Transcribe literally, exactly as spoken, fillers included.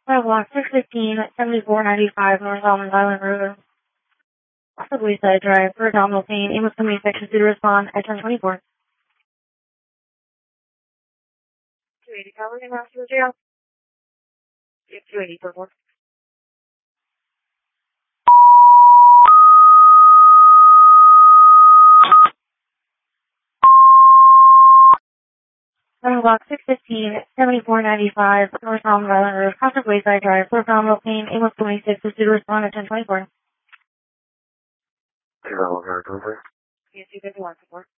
Sidewalk six fifteen, seventy-four ninety-five, North Almond Island Road. Subway Side Drive for abdominal pain. Amos County infection due to respond at ten twenty-four. two eighty, Calvary, Master Jail. two eighty, per four. Sidewalk six fifteen, seventy-four ninety-five, North Almond Island Road. Concept Wayside Drive for abdominal pain. Amos twenty-six is due to respond at ten twenty-four. Zero, zero, two, three. Yes, two fifty-one, per four.